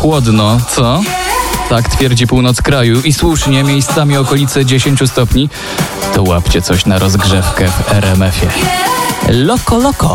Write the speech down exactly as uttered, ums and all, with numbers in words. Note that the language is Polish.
chłodno, co? Tak twierdzi północ kraju i słusznie, miejscami okolice dziesięć stopni. To łapcie coś na rozgrzewkę w R M F ie. Loko, loko.